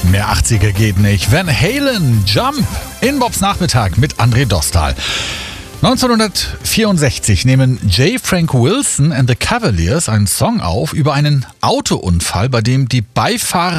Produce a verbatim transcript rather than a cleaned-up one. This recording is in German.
Mehr achtziger geht nicht. Van Halen, Jump in Bobs Nachmittag mit André Dostal. neunzehnhundertvierundsechzig nehmen J. Frank Wilson and the Cavaliers einen Song auf über einen Autounfall, bei dem die Beifahrer